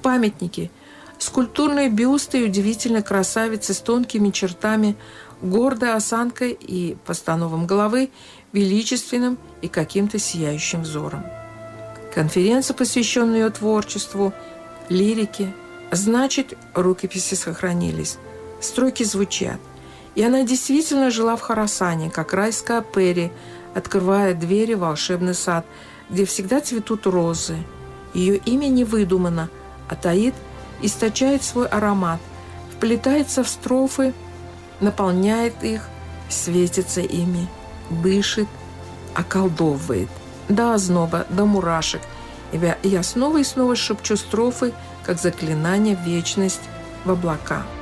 Памятники, скульптурные бюсты и удивительные красавицы с тонкими чертами, гордой осанкой и постановом головы, величественным и каким-то сияющим взором. Конференция, посвященная ее творчеству, лирике, значит, рукописи сохранились, строки звучат. И она действительно жила в Хорасане, как райская Пери, открывая двери в волшебный сад, где всегда цветут розы. Ее имя не выдумано, а таит, источает свой аромат, вплетается в строфы, наполняет их, светится ими, дышит, околдовывает. До озноба, до мурашек. И я снова и снова шепчу строфы, как заклинание в вечность, в облака.